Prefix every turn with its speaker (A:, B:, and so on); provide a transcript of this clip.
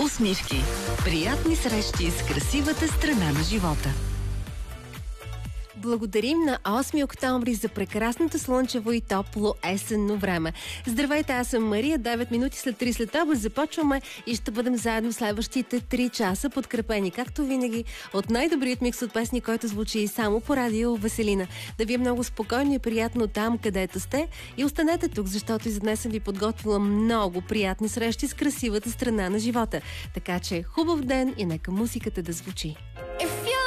A: Усмивки. Приятни срещи с красивата страна на живота.
B: Благодарим на 8 октомври за прекрасното слънчево и топло есенно време. Здравейте, аз съм Мария. 9 минути след 3 след обед започваме и ще бъдем заедно в следващите 3 часа, подкрепени, както винаги, от най-добрият микс от песни, който звучи само по радио Веселина. Да ви е много спокойно и приятно там, където сте, и останете тук, защото и за днес съм ви подготвила много приятни срещи с красивата страна на живота. Така че хубав ден и нека музиката да звучи.